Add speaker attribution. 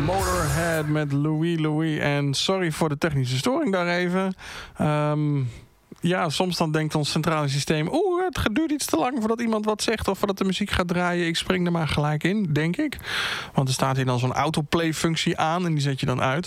Speaker 1: Motorhead met Louis Louis. En sorry voor de technische storing daar even. Ja, soms dan denkt ons centrale systeem... het duurt iets te lang voordat iemand wat zegt... of voordat de muziek gaat draaien. Ik spring er maar gelijk in, denk ik. Want er staat hier dan zo'n autoplay-functie aan... en die zet je dan uit.